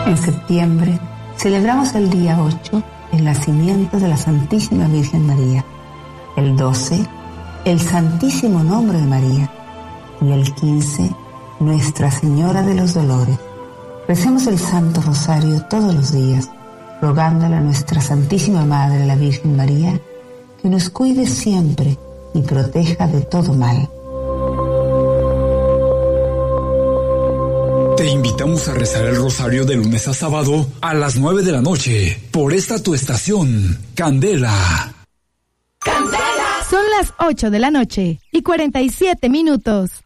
En septiembre celebramos el día 8 el nacimiento de la Santísima Virgen María, el 12 el Santísimo Nombre de María y el 15 Nuestra Señora de los Dolores. Recemos el Santo Rosario todos los días, rogándole a nuestra Santísima Madre, la Virgen María, que nos cuide siempre y proteja de todo mal. Te invitamos a rezar el rosario de lunes a sábado a las 9 de la noche por esta tu estación, Candela. ¡Candela! Son las 8 de la noche y 47 minutos.